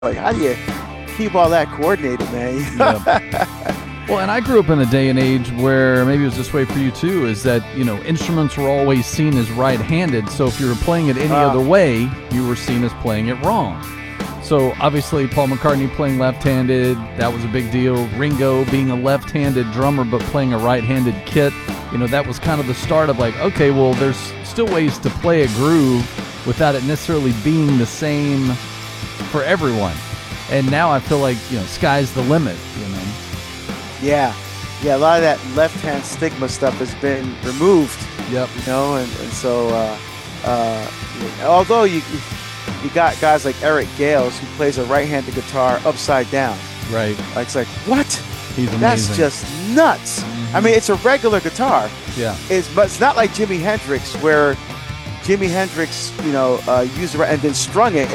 Like, how do you keep all that coordinated, man? Yeah. Well, and I grew up in a day and age where maybe it was this way for you too, is that, instruments were always seen as right-handed. So if you were playing it any other way, you were seen as playing it wrong. So obviously Paul McCartney playing left-handed, that was a big deal. Ringo being a left-handed drummer but playing a right-handed kit, that was kind of the start of like, okay, well, there's still ways to play a groove without it necessarily being the same for everyone. And now I feel like, sky's the limit, Yeah. Yeah, a lot of that left-hand stigma stuff has been removed. Yep. And so, although you got guys like Eric Gales who plays a right-handed guitar upside down. Right. It's like, what? He's amazing. That's just nuts. Mm-hmm. I mean, it's a regular guitar. Yeah. But it's not like Jimi Hendrix, where Jimi Hendrix, used it and then strung it,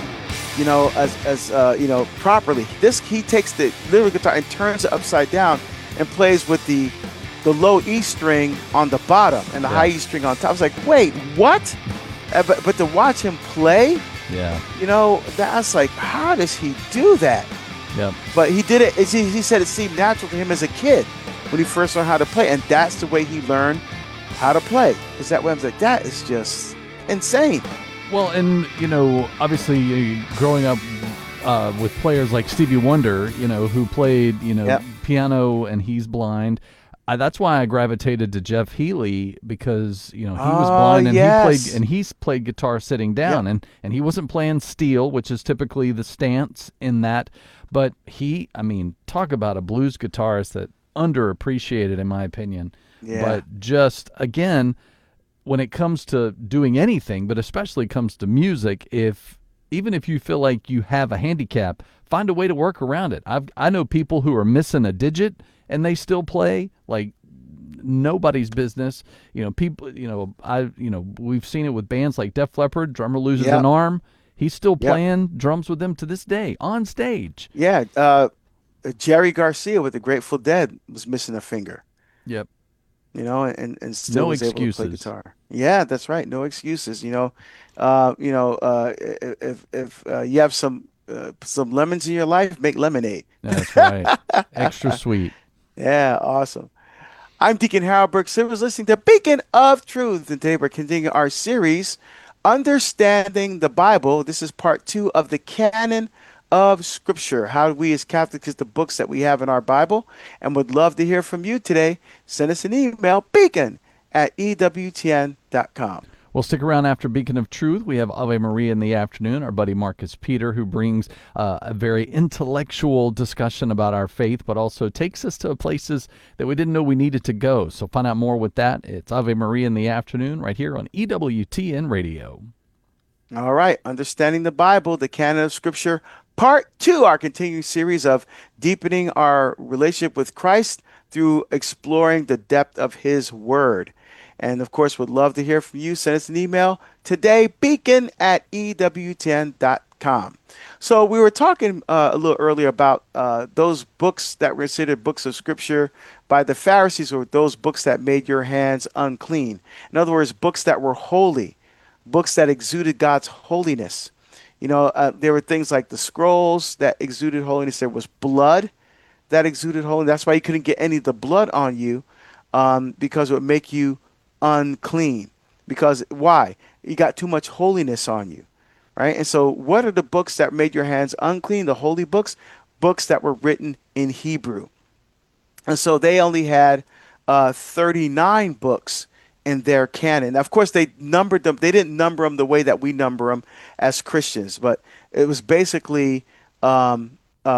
as properly. He takes the little guitar and turns it upside down and plays with the low E string on the bottom and the high E string on top. I was like, wait, what? But to watch him play, that's like, how does he do that? Yeah. But he did it. He said it seemed natural to him as a kid when he first learned how to play, and that's the way he learned how to play. Is that way? I was like, that is just insane. Well, and, obviously growing up with players like Stevie Wonder, who played, piano and he's blind. That's why I gravitated to Jeff Healey because, he was blind and he's played guitar sitting down and he wasn't playing steel, which is typically the stance in that. But talk about a blues guitarist that underappreciated in my opinion. Yeah. But just, again, when it comes to doing anything, but especially comes to music, even if you feel like you have a handicap, find a way to work around it. I know people who are missing a digit and they still play like nobody's business. People, we've seen it with bands like Def Leppard. Drummer loses an arm. He's still playing drums with them to this day on stage. Yeah. Jerry Garcia with the Grateful Dead was missing a finger. Yep. And still was able to play guitar. Yeah, that's right. No excuses. If you have some lemons in your life, make lemonade. That's right. Extra sweet. Yeah, awesome. I'm Deacon Harold Burke Silvers, listening to Beacon of Truth, and today we're continuing our series, Understanding the Bible. This is part 2 of the canon of Scripture, how we as Catholics use the books that we have in our Bible, and would love to hear from you today. Send us an email, beacon@ewtn.com. Well, stick around after Beacon of Truth. We have Ave Maria in the afternoon, our buddy Marcus Peter, who brings a very intellectual discussion about our faith, but also takes us to places that we didn't know we needed to go. So find out more with that. It's Ave Maria in the afternoon right here on EWTN Radio. All right, Understanding the Bible, the canon of Scripture, part 2, our continuing series of deepening our relationship with Christ through exploring the depth of His Word. And, of course, would love to hear from you. Send us an email today, beacon@ewtn.com. So we were talking a little earlier about those books that were considered books of Scripture by the Pharisees, or those books that made your hands unclean. In other words, books that were holy, books that exuded God's holiness. There were things like the scrolls that exuded holiness. There was blood that exuded holiness. That's why you couldn't get any of the blood on you, because it would make you unclean. Because why? You got too much holiness on you, right? And so what are the books that made your hands unclean? The holy books, books that were written in Hebrew. And so they only had 39 books in their canon. Now, of course, they numbered them. They didn't number them the way that we number them as Christians, but it was basically, not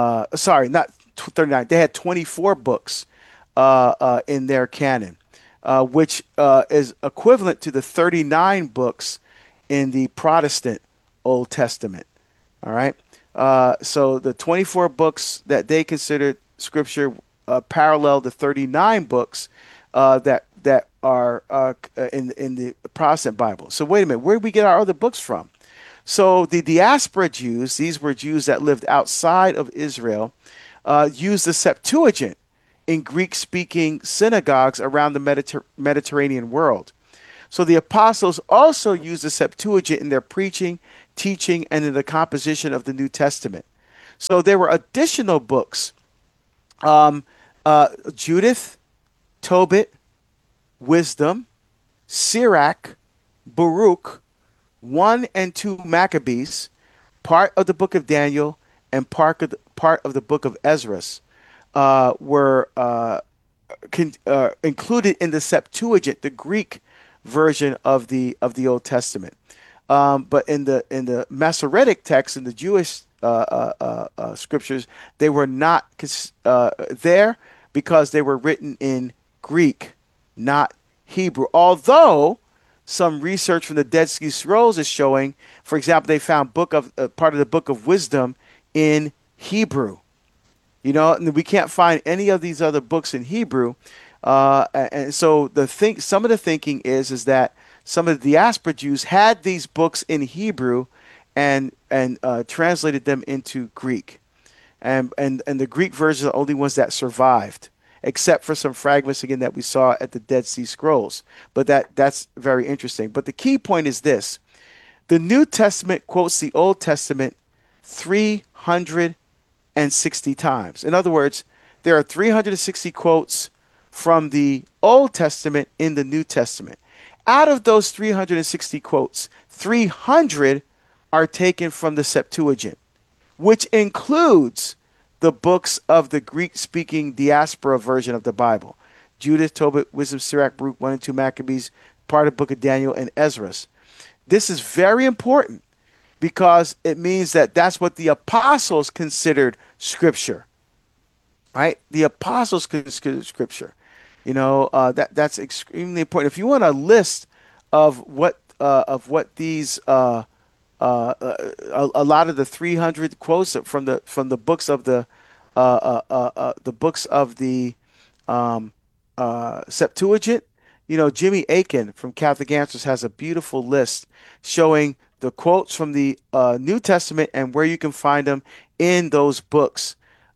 39. They had 24 books in their canon, which is equivalent to the 39 books in the Protestant Old Testament. All right. So the 24 books that they considered Scripture parallel the 39 books that are in the Protestant Bible. So wait a minute, where do we get our other books from? So the diaspora Jews, these were Jews that lived outside of Israel, used the Septuagint in Greek-speaking synagogues around the Mediterranean world. So the apostles also used the Septuagint in their preaching, teaching, and in the composition of the New Testament. So there were additional books, um, Judith, Tobit, Wisdom, Sirach, Baruch, 1 and 2 Maccabees, part of the book of Daniel, and part of the book of Ezra's were included in the Septuagint, the Greek version of the Old Testament. But in the Masoretic text, in the Jewish scriptures, they were not there because they were written in Greek, not Hebrew. Although some research from the Dead Sea Scrolls is showing, for example, they found book of part of the Book of Wisdom in Hebrew. And we can't find any of these other books in Hebrew. And so some of the thinking is that some of the diaspora Jews had these books in Hebrew and translated them into Greek. And the Greek versions are the only ones that survived, except for some fragments again that we saw at the Dead Sea Scrolls. But that's very interesting. But the key point is this: the New Testament quotes the Old Testament 360 times. In other words, there are 360 quotes from the Old Testament in the New Testament. Out of those 360 quotes, 300 are taken from the Septuagint, which includes the books of the Greek-speaking diaspora version of the Bible: Judith, Tobit, Wisdom, Sirach, Baruch, 1 and 2 Maccabees, part of the book of Daniel, and Ezra's. This is very important because it means that that's what the apostles considered scripture, right? The apostles considered scripture. That's extremely important. If you want a list of what these a lot of the 300 quotes from the books of the books of the Septuagint. Jimmy Akin from Catholic Answers has a beautiful list showing the quotes from the New Testament and where you can find them in those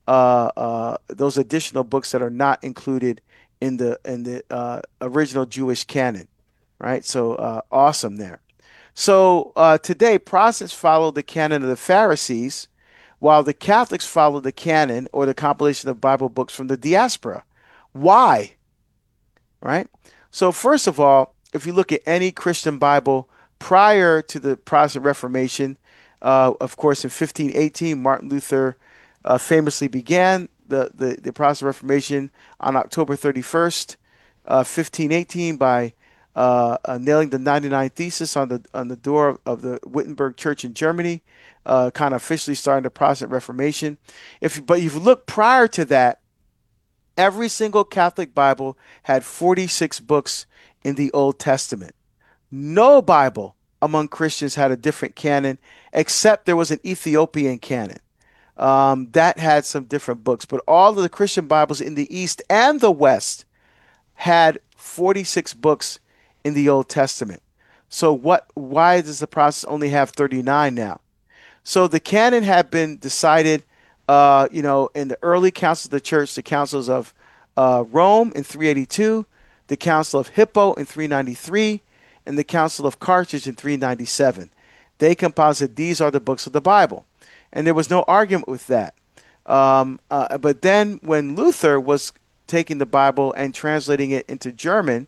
those additional books that are not included in the original Jewish canon, right? So awesome there. So today, Protestants follow the canon of the Pharisees, while the Catholics follow the canon or the compilation of Bible books from the diaspora. Why? Right? So first of all, if you look at any Christian Bible prior to the Protestant Reformation, of course, in 1518, Martin Luther famously began the Protestant Reformation on October 31st, 1518, by nailing the 99 Thesis on the door of the Wittenberg Church in Germany, kind of officially starting the Protestant Reformation. But if you look prior to that, every single Catholic Bible had 46 books in the Old Testament. No Bible among Christians had a different canon, except there was an Ethiopian canon that had some different books. But all of the Christian Bibles in the East and the West had 46 books in the Old Testament. So why does the process only have 39 now? So the canon had been decided, in the early councils of the church, the councils of Rome in 382, the Council of Hippo in 393, and the Council of Carthage in 397. They composited these are the books of the Bible. And there was no argument with that. But then when Luther was taking the Bible and translating it into German,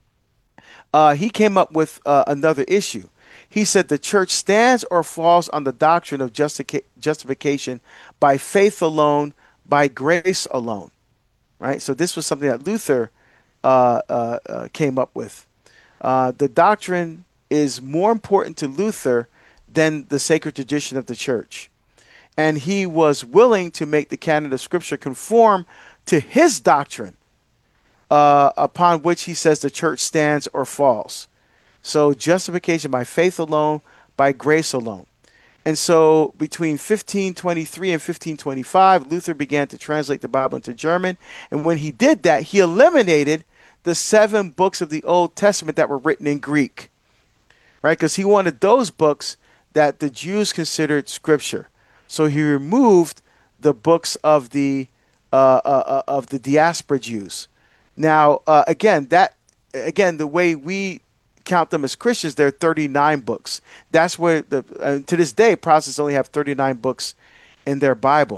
he came up with another issue. He said the church stands or falls on the doctrine of justification by faith alone, by grace alone, right? So this was something that Luther came up with. The doctrine is more important to Luther than the sacred tradition of the church. And he was willing to make the canon of Scripture conform to his doctrine, upon which he says the church stands or falls. So justification by faith alone, by grace alone. And so between 1523 and 1525, Luther began to translate the Bible into German. And when he did that, he eliminated the 7 books of the Old Testament that were written in Greek, right? Because he wanted those books that the Jews considered scripture. So he removed the books of the diaspora Jews. Now, again, the way we count them as Christians, there are 39 books. That's where to this day, Protestants only have 39 books in their Bible.